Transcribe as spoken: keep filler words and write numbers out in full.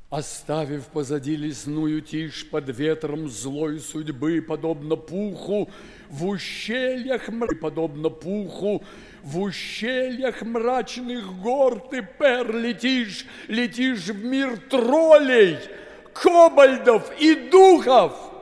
Оставив позади лесную тишь под ветром злой судьбы, подобно пуху, в ущельях, подобно пуху, в ущельях мрачных гор ты, Пер, летишь, летишь в мир троллей, кобальдов и духов.